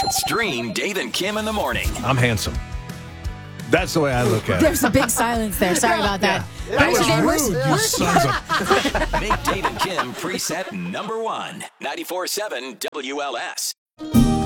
Stream Dave and Kim in the morning. I'm handsome. That's the way I look at it. There's a big silence there. Sorry about that. That was rude, you sons of... Make Dave and Kim preset number 1. 94.7 WLS.